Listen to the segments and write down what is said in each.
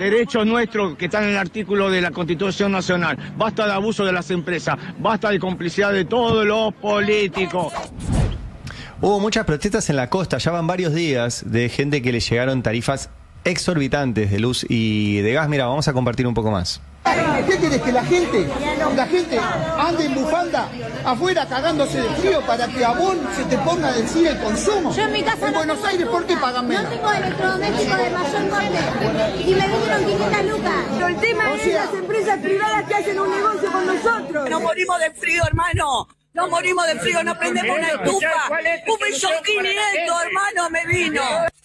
derechos nuestros que están en el artículo de la Constitución Nacional. Basta de abuso de las empresas, basta de complicidad de todos los políticos. Hubo muchas protestas en la costa, ya van varios días de gente que le llegaron tarifas exorbitantes de luz y de gas. Mira, vamos a compartir un poco más. ¿Qué querés? ¿Que la gente ande en bufanda afuera cagándose de frío para que a vos se te ponga a decir el consumo? Yo en mi casa en Buenos Aires, ¿por qué pagan menos? No tengo electrodomésticos de mayor corte y me dieron 500 lucas. Pero el tema es las empresas privadas que hacen un negocio con nosotros. No morimos de frío, hermano. No morimos de frío, no prendemos una estufa. $1.500.000, hermano, me vino.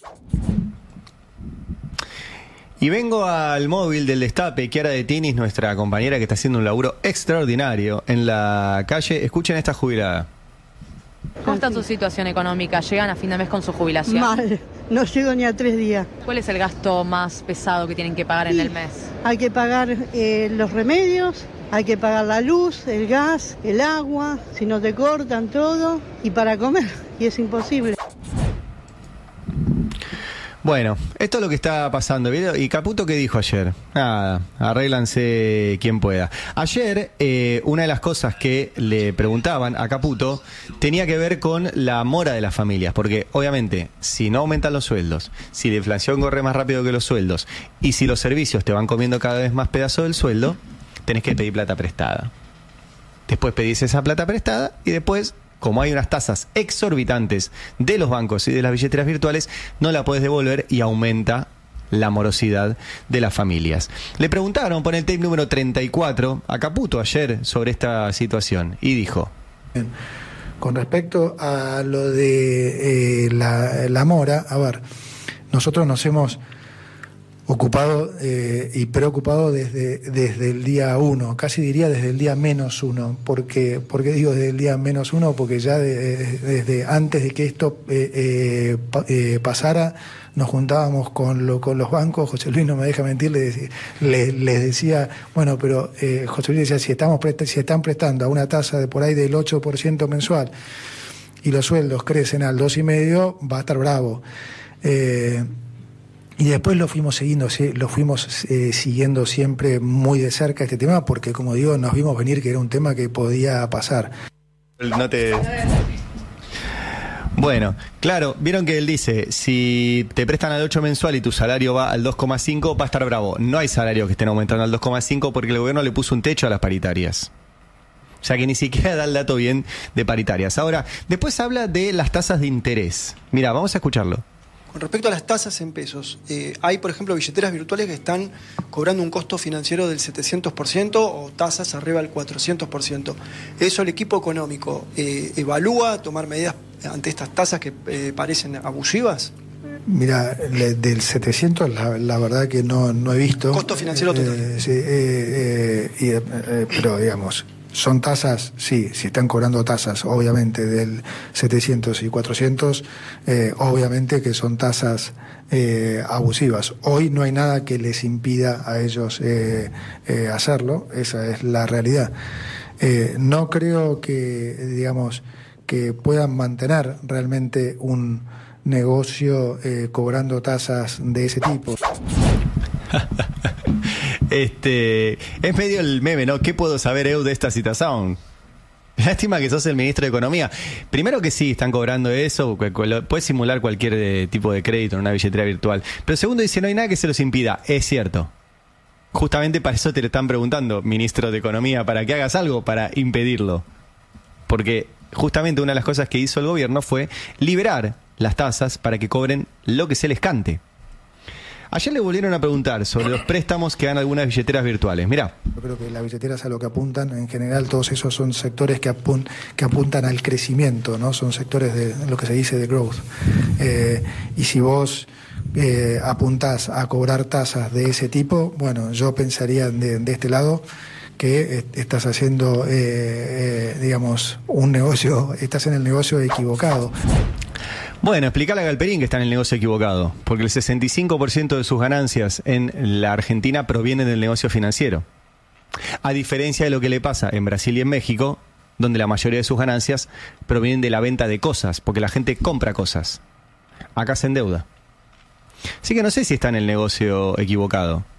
Y vengo al móvil del Destape. Chiara de Tinis, nuestra compañera que está haciendo un laburo extraordinario en la calle. Escuchen esta jubilada. ¿Cómo está su situación económica? ¿Llegan a fin de mes con su jubilación? Mal, no llego ni a 3 días. ¿Cuál es el gasto más pesado que tienen que pagar en el mes? Hay que pagar los remedios, hay que pagar la luz, el gas, el agua, si no te cortan todo, y para comer, y es imposible. Bueno, esto es lo que está pasando. ¿Y Caputo qué dijo ayer? Nada, arréglanse quien pueda. Ayer, una de las cosas que le preguntaban a Caputo tenía que ver con la mora de las familias. Porque, obviamente, si no aumentan los sueldos, si la inflación corre más rápido que los sueldos, y si los servicios te van comiendo cada vez más pedazo del sueldo, tenés que pedir plata prestada. Después pedís esa plata prestada y después, como hay unas tasas exorbitantes de los bancos y de las billeteras virtuales, no la podés devolver y aumenta la morosidad de las familias. Le preguntaron por el tape número 34 a Caputo ayer sobre esta situación y dijo: con respecto a lo de la mora, a ver, nosotros nos hemos ocupado y preocupado desde el día 1, casi diría desde el día -1. ¿Por qué digo desde el día -1? Porque ya desde antes de que esto pasara, nos juntábamos con los bancos. José Luis no me deja mentir, les decía, bueno, pero José Luis decía, si están prestando a una tasa de por ahí del 8% mensual y los sueldos crecen al 2,5%, va a estar bravo. Y después lo fuimos siguiendo siempre muy de cerca este tema, porque, como digo, nos vimos venir que era un tema que podía pasar. Bueno, claro, vieron que él dice, si te prestan al 8 mensual y tu salario va al 2,5, va a estar bravo. No hay salarios que estén aumentando al 2,5 porque el gobierno le puso un techo a las paritarias. O sea que ni siquiera da el dato bien de paritarias. Ahora, después habla de las tasas de interés. Mira, vamos a escucharlo. Con respecto a las tasas en pesos, hay, por ejemplo, billeteras virtuales que están cobrando un costo financiero del 700% o tasas arriba del 400%. Eso el equipo económico evalúa tomar medidas ante estas tasas que parecen abusivas. Mira, del 700 la verdad que no he visto. Costo financiero total. Pero digamos, son tasas, sí, si están cobrando tasas, obviamente, del 700 y 400, obviamente que son tasas abusivas. Hoy no hay nada que les impida a ellos hacerlo, esa es la realidad. No creo que, digamos, que puedan mantener realmente un negocio cobrando tasas de ese tipo. Es medio el meme, ¿no? ¿Qué puedo saber, Eu, de esta situación? Lástima que sos el ministro de Economía. Primero que sí, están cobrando eso, puedes simular cualquier tipo de crédito en una billetera virtual. Pero segundo, dice, no hay nada que se los impida. Es cierto. Justamente para eso te lo están preguntando, ministro de Economía, para que hagas algo para impedirlo. Porque justamente una de las cosas que hizo el gobierno fue liberar las tasas para que cobren lo que se les cante. Ayer le volvieron a preguntar sobre los préstamos que dan algunas billeteras virtuales. Mirá. Yo creo que las billeteras a lo que apuntan, en general, todos esos son sectores que apuntan al crecimiento, ¿no? Son sectores de lo que se dice de growth. Y si vos apuntás a cobrar tasas de ese tipo, bueno, yo pensaría de este lado que estás haciendo, digamos, un negocio, estás en el negocio equivocado. Bueno, explícale a Galperín que está en el negocio equivocado, porque el 65% de sus ganancias en la Argentina provienen del negocio financiero. A diferencia de lo que le pasa en Brasil y en México, donde la mayoría de sus ganancias provienen de la venta de cosas, porque la gente compra cosas. Acá se endeuda. Así que no sé si está en el negocio equivocado.